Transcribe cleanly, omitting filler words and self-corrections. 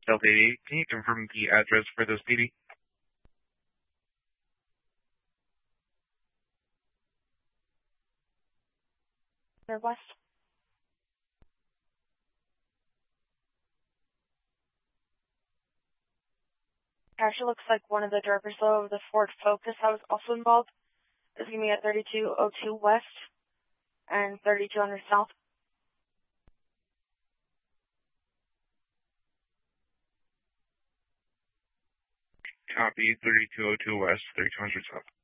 Delta 88. Can you confirm the address for this PD? Northwest. Actually looks like one of the drivers of the Ford Focus that was also involved is going to be at 3202 West and 3200 South. Copy, 3202 West, 3200 South.